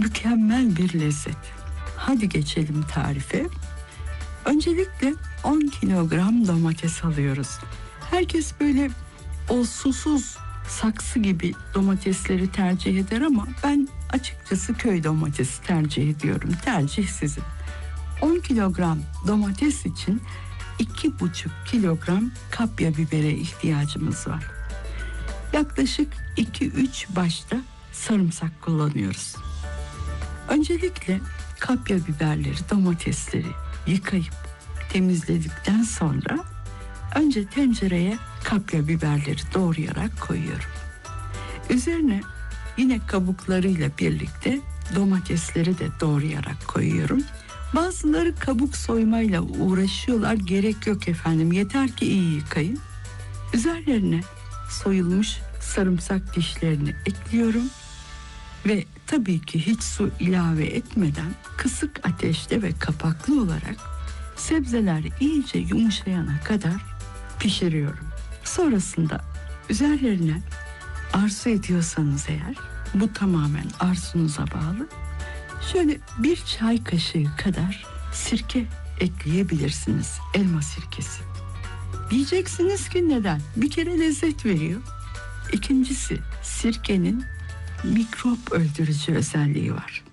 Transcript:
Mükemmel bir lezzet. Hadi geçelim tarife. Öncelikle 10 kilogram domates alıyoruz. Herkes böyle o susuz saksı gibi domatesleri tercih eder ama ben açıkçası köy domatesi tercih ediyorum. Tercih sizin. 10 kilogram domates için 2,5 kilogram kapya bibere ihtiyacımız var. Yaklaşık 2-3 başta sarımsak kullanıyoruz. Öncelikle kapya biberleri, domatesleri yıkayıp temizledikten sonra önce tencereye kapya biberleri doğrayarak koyuyorum. Üzerine yine kabuklarıyla birlikte domatesleri de doğrayarak koyuyorum. Bazıları kabuk soymayla uğraşıyorlar. Gerek yok efendim. Yeter ki iyi yıkayın. Üzerlerine soyulmuş sarımsak dişlerini ekliyorum. Ve tabii ki hiç su ilave etmeden kısık ateşte ve kapaklı olarak sebzeler iyice yumuşayana kadar pişiriyorum. Sonrasında üzerlerine arzu ediyorsanız eğer, bu tamamen arzunuza bağlı, şöyle 1 çay kaşığı kadar sirke ekleyebilirsiniz. Elma sirkesi. Diyeceksiniz ki neden? Bir kere lezzet veriyor. İkincisi, sirkenin mikrop öldürücü özelliği var.